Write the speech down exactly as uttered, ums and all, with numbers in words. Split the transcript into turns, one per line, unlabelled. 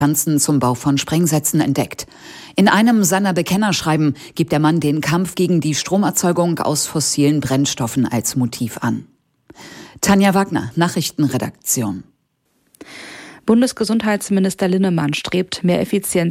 Substanzen zum Bau von Sprengsätzen entdeckt. In einem seiner Bekennerschreiben gibt der Mann den Kampf gegen die Stromerzeugung aus fossilen Brennstoffen als Motiv an. Tanja Wagner, Nachrichtenredaktion.
Bundesgesundheitsminister Linnemann strebt mehr Effizienz